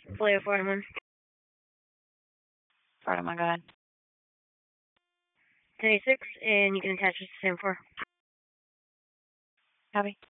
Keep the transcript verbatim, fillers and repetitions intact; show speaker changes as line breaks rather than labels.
Flare four one.
Pardon my God.
ten six, and you can attach it to same four.
Copy.